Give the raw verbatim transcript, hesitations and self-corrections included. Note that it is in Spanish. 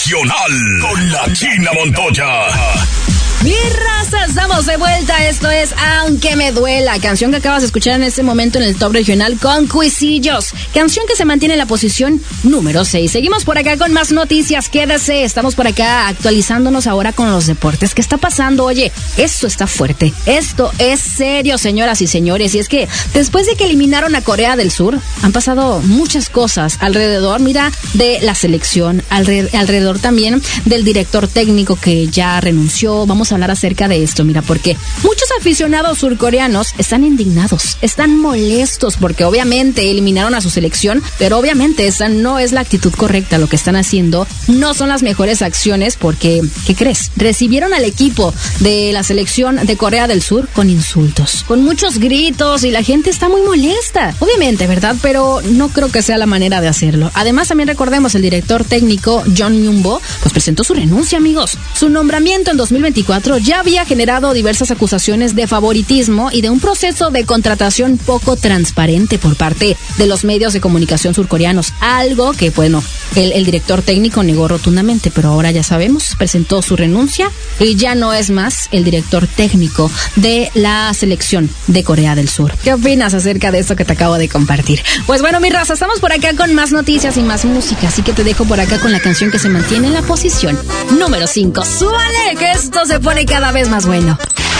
regional con la China Montoya. Mi raza, estamos de vuelta. Esto es Aunque Me Duela, canción que acabas de escuchar en este momento en el top regional con Cuisillos, canción que se mantiene en la posición número seis. Seguimos por acá con más noticias, quédese. Estamos por acá actualizándonos ahora con los deportes. ¿Qué está pasando? Oye, esto está fuerte, esto es serio, señoras y señores. Y es que después de que eliminaron a Corea del Sur, han pasado muchas cosas alrededor, mira, de la selección, alrededor, alrededor también del director técnico que ya renunció. Vamos a hablar acerca de esto, mira, porque muchos aficionados surcoreanos están indignados, están molestos porque obviamente eliminaron a su selección, pero obviamente esa no es la actitud correcta. Lo que están haciendo no son las mejores acciones porque, ¿qué crees? Recibieron al equipo de la selección de Corea del Sur con insultos, con muchos gritos, y la gente está muy molesta, obviamente, ¿verdad? Pero no creo que sea la manera de hacerlo. Además, también recordemos, el director técnico John Myung-bo pues presentó su renuncia, amigos. Su nombramiento en dos mil veinticuatro ya había generado diversas acusaciones de favoritismo y de un proceso de contratación poco transparente por parte de los medios de comunicación surcoreanos, algo que, bueno, el, el director técnico negó rotundamente, pero ahora ya sabemos, presentó su renuncia y ya no es más el director técnico de la selección de Corea del Sur. ¿Qué opinas acerca de esto que te acabo de compartir? Pues bueno, mi raza, estamos por acá con más noticias y más música, así que te dejo por acá con la canción que se mantiene en la posición número cinco. ¡Súbale, que esto se pone cada vez más bueno!